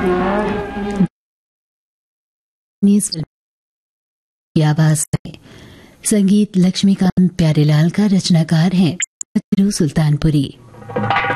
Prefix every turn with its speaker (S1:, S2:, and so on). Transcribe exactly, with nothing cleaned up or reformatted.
S1: की आवाज है। संगीत लक्ष्मीकांत प्यारेलाल का, रचनाकार हैं सुल्तानपुरी।